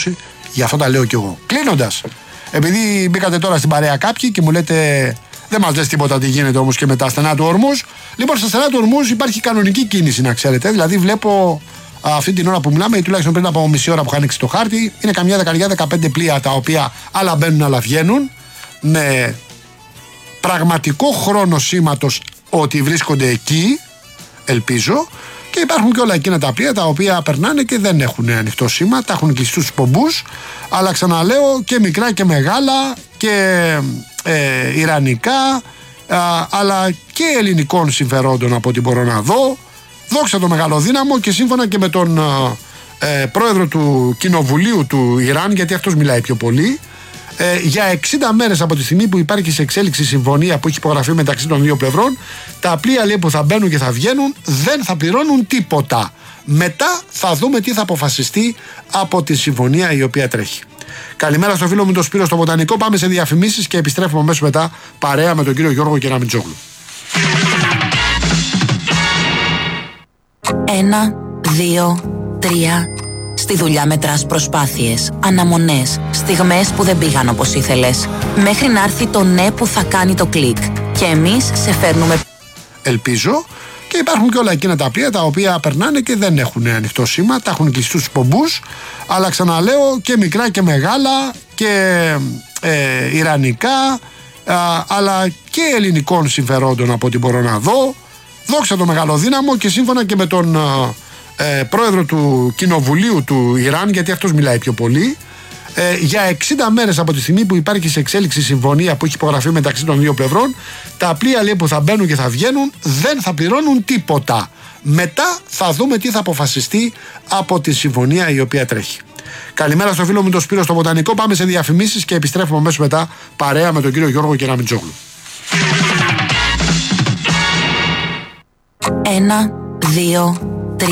οργάνωση, γι' αυτό τα λέω κι εγώ. Κλείνοντας, επειδή μπήκατε τώρα στην παρέα κάποιοι και μου λέτε δεν μας λες τίποτα τι γίνεται όμως και με τα στενά του Ορμούζ. Λοιπόν, στα στενά του Ορμούζ υπάρχει κανονική κίνηση, να ξέρετε. Δηλαδή, βλέπω αυτή την ώρα που μιλάμε, ή τουλάχιστον πριν από μισή ώρα που είχα ανοίξει το χάρτη, είναι καμιά 10-15 πλοία τα οποία άλλα μπαίνουν, άλλα βγαίνουν, με πραγματικό χρόνο σήματος ότι βρίσκονται εκεί, ελπίζω. Και υπάρχουν και όλα εκείνα τα πλοία τα οποία περνάνε και δεν έχουν ανοιχτό σήμα, τα έχουν κλειστούς πομπούς. Αλλά ξαναλέω, και μικρά και μεγάλα και ιρανικά, αλλά και ελληνικών συμφερόντων από ό,τι μπορώ να δω. Δόξα το μεγαλοδύναμο, και σύμφωνα και με τον πρόεδρο του Κοινοβουλίου του Ιράν, γιατί αυτός μιλάει πιο πολύ, για 60 μέρες από τη στιγμή που υπάρχει σε εξέλιξη συμφωνία που έχει υπογραφεί μεταξύ των δύο πλευρών, τα πλοία, λέει, που θα μπαίνουν και θα βγαίνουν δεν θα πληρώνουν τίποτα. Μετά θα δούμε τι θα αποφασιστεί από τη συμφωνία η οποία τρέχει. Καλημέρα στο φίλο μου τον Σπύρο στο Βοτανικό. Πάμε σε διαφημίσεις και επιστρέφουμε αμέσως μετά, παρέα με τον κύριο Γιώργο Κεραμιτζόγλου. 1, 2, 3. Στη δουλειά μετράς προσπάθειες, αναμονές, στιγμές που δεν πήγαν όπως ήθελες, μέχρι να έρθει το ναι που θα κάνει το κλικ. Και εμείς σε φέρνουμε. Ελπίζω. Και υπάρχουν και όλα εκείνα τα πλοία τα οποία περνάνε και δεν έχουν ανοιχτό σήμα, τα έχουν κλειστούς πομπούς. Αλλά ξαναλέω, και μικρά και μεγάλα και ιρανικά, αλλά και ελληνικών συμφερόντων από ό,τι μπορώ να δω. Δόξα το μεγαλοδύναμο, και σύμφωνα και με τον πρόεδρο του Κοινοβουλίου του Ιράν, γιατί αυτός μιλάει πιο πολύ, για 60 μέρες από τη στιγμή που υπάρχει σε εξέλιξη συμφωνία που έχει υπογραφεί μεταξύ των δύο πλευρών, τα πλοία, λέει, που θα μπαίνουν και θα βγαίνουν δεν θα πληρώνουν τίποτα. Μετά θα δούμε τι θα αποφασιστεί από τη συμφωνία η οποία τρέχει. Καλημέρα στο φίλο μου τον Σπύρο στο Βοτανικό. Πάμε σε διαφημίσεις και επιστρέφουμε αμέσως μετά, παρέα με τον κύριο Γιώργο Κεραμιτζόγλου. 1, 2,